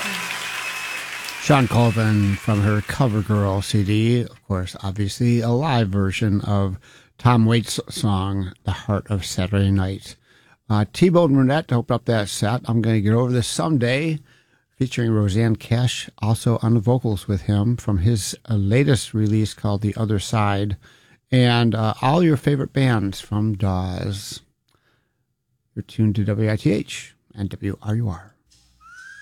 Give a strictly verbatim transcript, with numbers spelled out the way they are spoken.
Shawn Colvin from her Cover Girl C D. Of course, obviously a live version of Tom Waits' song, The Heart of Saturday Night. Uh, T-Bone Burnett opened up that set. I'm Going to Get Over This Someday, featuring Rosanne Cash, also on the vocals with him from his uh, latest release called The Other Side. And uh, all your favorite bands from Dawes. You're tuned to W I T H and W R U R.